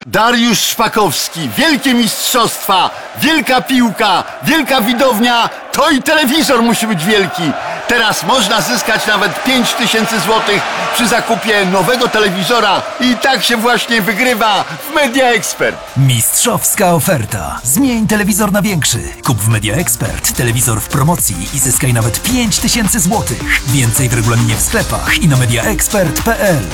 Dariusz Szpakowski, wielkie mistrzostwa, wielka piłka, wielka widownia, to i telewizor musi być wielki. Teraz można zyskać nawet 5000 złotych przy zakupie nowego telewizora i tak się właśnie wygrywa w Media Expert. Mistrzowska oferta. Zmień telewizor na większy. Kup w Media Expert telewizor w promocji i zyskaj nawet 5000 złotych. Więcej w regulaminie w sklepach i na mediaexpert.pl.